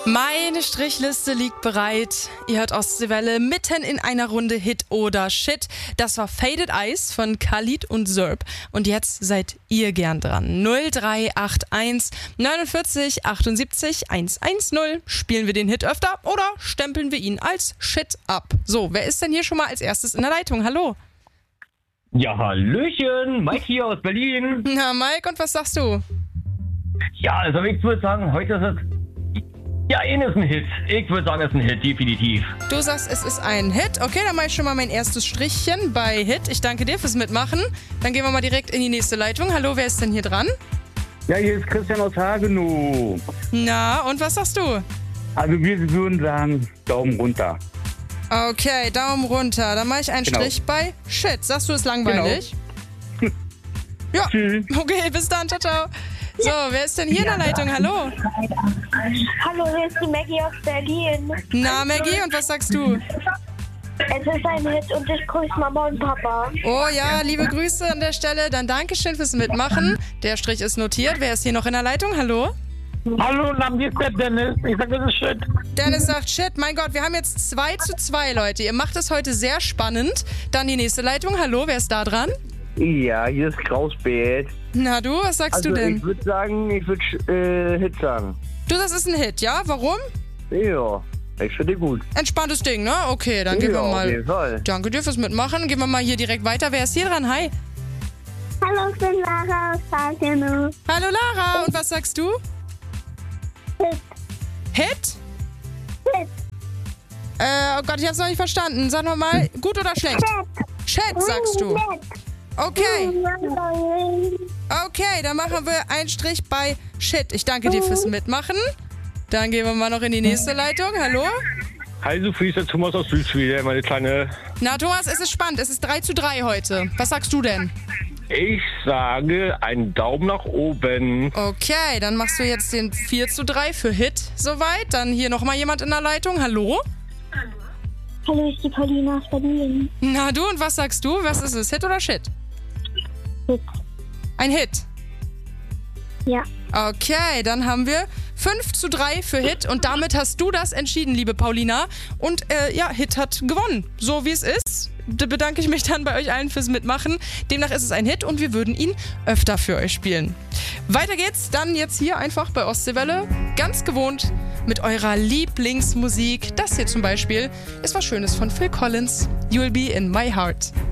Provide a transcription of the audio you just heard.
Meine Strichliste liegt bereit. Ihr hört Ostseewelle mitten in einer Runde Hit oder Shit. Das war Faded Ice von Khalid und Zerb. Und jetzt seid ihr gern dran. 0381 49 78 110. Spielen wir den Hit öfter oder stempeln wir ihn als Shit ab? So, wer ist denn hier schon mal als erstes in der Leitung? Hallo. Ja, hallöchen, Mike hier aus Berlin. Na, Mike, und was sagst du? Ja, also ich würde sagen, heute ist es... Ja, ist ein Hit. Ich würde sagen, es ist ein Hit, definitiv. Du sagst, es ist ein Hit. Okay, dann mache ich schon mal mein erstes Strichchen bei Hit. Ich danke dir fürs Mitmachen. Dann gehen wir mal direkt in die nächste Leitung. Hallo, wer ist denn hier dran? Ja, hier ist Christian aus Hagenow. Na, und was sagst du? Also wir würden sagen, Daumen runter. Okay, Daumen runter. Dann mache ich einen Strich bei Shit. Sagst du, ist langweilig? Genau. Ja, Tschüss. okay, bis dann. Ciao, ciao. So, wer ist denn hier in der Leitung? Hallo. Hallo, hier ist die Maggie aus Berlin. Na, Maggie, und was sagst du? Es ist ein Hit und ich grüße Mama und Papa. Oh ja, liebe Grüße an der Stelle. Dann Dankeschön fürs Mitmachen. Der Strich ist notiert. Wer ist hier noch in der Leitung? Hallo? Hallo, Name ist der Dennis. Ich sag, das ist Shit. Dennis sagt Shit. Mein Gott, wir haben jetzt 2:2, Leute. Ihr macht es heute sehr spannend. Dann die nächste Leitung. Hallo, wer ist da dran? Ja, hier ist Krausbett. Na du, was sagst du denn? Ich würde sagen, ich würde Hit sagen. Du, das ist ein Hit, ja? Warum? Ja, ich finde gut. Entspanntes Ding, ne? Okay, dann gehen wir Auf mal. jeden Fall. Danke dir fürs Mitmachen. Gehen wir mal hier direkt weiter. Wer ist hier dran? Hi. Hallo, ich bin Lara aus Hagenow. Hallo Lara, und was sagst du? Hit. Hit? Hit. Oh Gott, ich hab's noch nicht verstanden. Sag nochmal, gut oder schlecht? Shit, sagst du. Okay, okay, dann machen wir einen Strich bei Shit. Ich danke dir fürs Mitmachen. Dann gehen wir mal noch in die nächste Leitung. Hallo? Hi Sophie, ist der Thomas aus Südschweden, meine kleine... Na Thomas, es ist spannend. Es ist 3:3 heute. Was sagst du denn? Ich sage einen Daumen nach oben. Okay, dann machst du jetzt den 4:3 für Hit soweit. Dann hier nochmal jemand in der Leitung. Hallo? Hallo, ich bin die Paulina aus Berlin. Na du, und was sagst du? Was ist es? Hit oder Shit? Hit. Ein Hit. Ja. Okay, dann haben wir 5:3 für Hit und damit hast du das entschieden, liebe Paulina. Und ja, Hit hat gewonnen, so wie es ist. Da bedanke ich mich dann bei euch allen fürs Mitmachen. Demnach ist es ein Hit und wir würden ihn öfter für euch spielen. Weiter geht's dann jetzt hier einfach bei Ostseewelle, ganz gewohnt mit eurer Lieblingsmusik. Das hier zum Beispiel ist was Schönes von Phil Collins. You'll be in my heart.